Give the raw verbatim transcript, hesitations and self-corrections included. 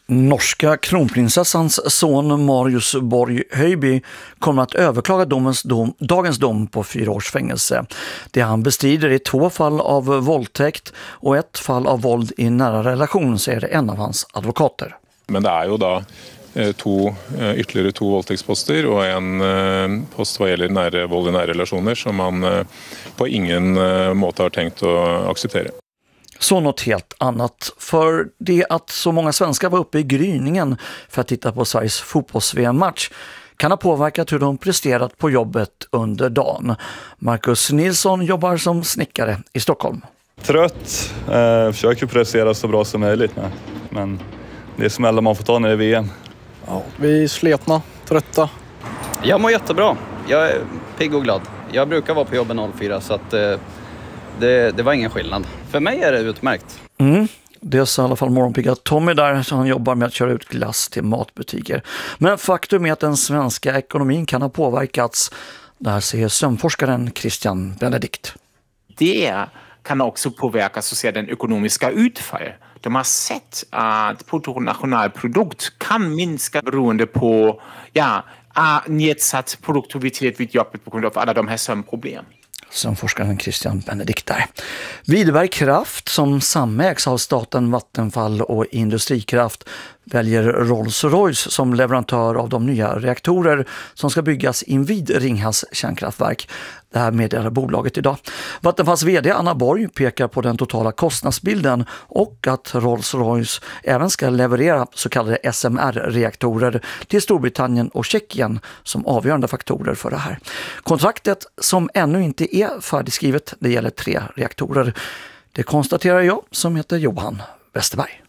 Norska kronprinsessans son Marius Borg Höjby kommer att överklaga domens dom, dagens dom på fyra års fängelse. Det han bestrider är två fall av våldtäkt och ett fall av våld i nära relation, säger en av hans advokater. Men det är ju då to, ytterligare två våldtäktsposter och en post vad gäller nära våld i nära relationer som man på ingen måte har tänkt att acceptera. Så något helt annat. För det att så många svenskar var uppe i gryningen för att titta på Sveriges fotbolls-V M-match kan ha påverkat hur de presterat på jobbet under dagen. Marcus Nilsson jobbar som snickare i Stockholm. Trött, eh, försöker prestera så bra som möjligt. Nej. Men det är smällar man får ta när det är V M. Ja, vi är sletna, trötta. Jag mår jättebra. Jag är pigg och glad. Jag brukar vara på jobbet noll fyra så att eh, det, det var ingen skillnad. För mig är det utmärkt. Mm. Det är i alla fall morgonpigga Tommy där, så han jobbar med att köra ut glass till matbutiker. Men faktum är att den svenska ekonomin kan ha påverkats. Där säger sömnforskaren Christian Benedikt. Det kan också påverka så att säga, den ekonomiska utfall. De har sett att bruttonationalprodukt kan minska beroende på ja, nedsatt produktivitet vid jobbet på grund av alla de här sömnproblem. Som forskaren Christian Benedikt där. Videberg Kraft, som samägs av staten Vattenfall och Industrikraft, väljer Rolls-Royce som leverantör av de nya reaktorer som ska byggas invid Ringhals kärnkraftverk. Det här meddelar bolaget idag. Vattenfalls vd Anna Borg pekar på den totala kostnadsbilden och att Rolls-Royce även ska leverera så kallade S M R-reaktorer till Storbritannien och Tjeckien som avgörande faktorer för det här. Kontraktet, som ännu inte är färdigskrivet, det gäller tre reaktorer. Det konstaterar jag, som heter Johan Westerberg.